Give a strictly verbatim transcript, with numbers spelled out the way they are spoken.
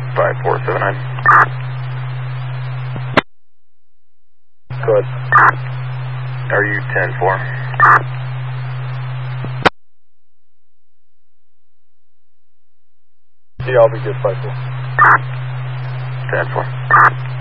five four seven nine. Go ahead. Are you ten four? Yeah, I'll be good, five four. ten four.